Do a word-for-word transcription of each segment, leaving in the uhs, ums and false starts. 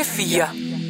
fire.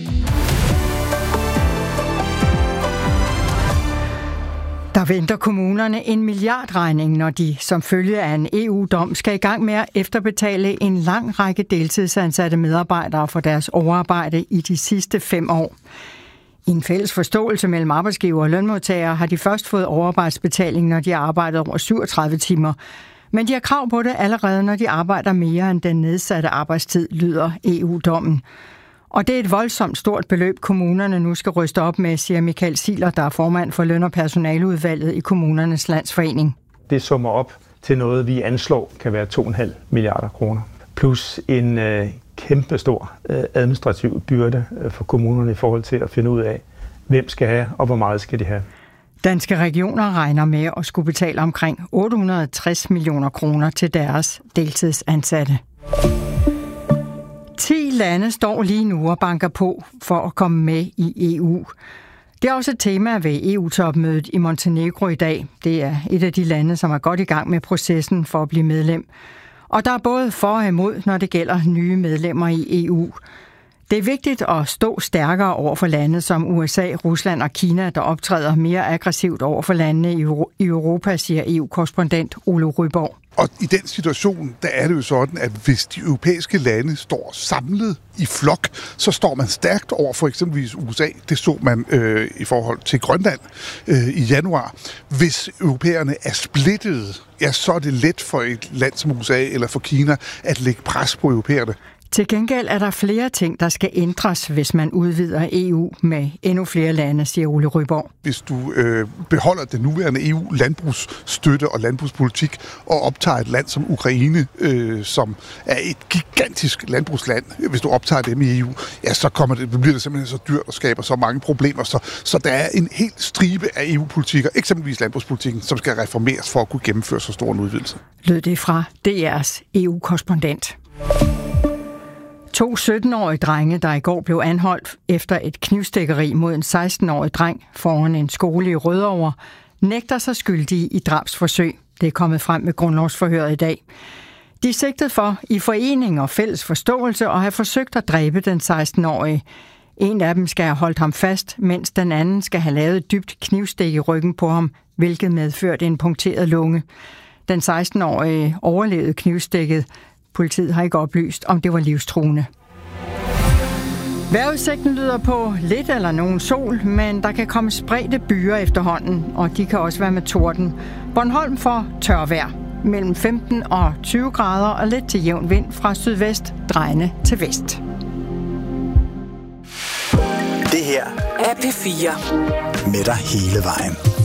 Der venter kommunerne en milliardregning, når de som følge af en E U-dom skal i gang med at efterbetale en lang række deltidsansatte medarbejdere for deres overarbejde i de sidste fem år. I en fælles forståelse mellem arbejdsgiver og lønmodtagere har de først fået overarbejdsbetaling, når de har arbejdet over syvogtredive timer. Men de har krav på det allerede, når de arbejder mere end den nedsatte arbejdstid, lyder E U-dommen. Og det er et voldsomt stort beløb, kommunerne nu skal ryste op med, siger Michael Ziegler, der er formand for løn- og personaleudvalget i Kommunernes Landsforening. Det summer op til noget, vi anslår kan være to komma fem milliarder kroner. Plus en øh, kæmpe stor øh, administrativ byrde øh, for kommunerne i forhold til at finde ud af, hvem skal have og hvor meget skal de have. Danske regioner regner med at skulle betale omkring otte hundrede og tres millioner kroner til deres deltidsansatte. ti lande står lige nu og banker på for at komme med i E U. Det er også et tema ved E U-topmødet i Montenegro i dag. Det er et af de lande, som er godt i gang med processen for at blive medlem. Og der er både for og imod, når det gælder nye medlemmer i E U. Det er vigtigt at stå stærkere over for lande som U S A, Rusland og Kina, der optræder mere aggressivt over for landene i Europa, siger E U-korrespondent Ole Ryborg. Og i den situation, der er det jo sådan, at hvis de europæiske lande står samlet i flok, så står man stærkt over for eksempelvis U S A. Det så man øh, i forhold til Grønland øh, i januar. Hvis europæerne er splittede, ja, så er det let for et land som U S A eller for Kina at lægge pres på europæerne. Til gengæld er der flere ting, der skal ændres, hvis man udvider E U med endnu flere lande, siger Ole Ryborg. Hvis du øh, beholder den nuværende E U-landbrugsstøtte og landbrugspolitik og optager et land som Ukraine, øh, som er et gigantisk landbrugsland, hvis du optager dem i E U, ja, så kommer det, bliver det simpelthen så dyrt og skaber så mange problemer. Så, så der er en hel stribe af E U-politikker, eksempelvis landbrugspolitikken, som skal reformeres for at kunne gennemføre så stor en udvidelse. Lød det fra D R's E U-korrespondent. To sytten-årige drenge, der i går blev anholdt efter et knivstikkeri mod en seksten-årig dreng foran en skole i Rødovre, nægter sig skyldige i drabsforsøg. Det er kommet frem med grundlovsforhøret i dag. De er sigtet for i forening og fælles forståelse at have forsøgt at dræbe den seksten-årige. En af dem skal have holdt ham fast, mens den anden skal have lavet et dybt knivstik i ryggen på ham, hvilket medførte en punkteret lunge. Den seksten-årige overlevede knivstikket. Politiet har ikke oplyst, om det var livstruende. Vejrudsigten lyder på lidt eller nogen sol, men der kan komme spredte byer efterhånden, og de kan også være med torden. Bornholm får tørvejr mellem femten og tyve grader og lidt til jævn vind fra sydvest, drejende til vest. Det her er P fire. Med dig hele vejen.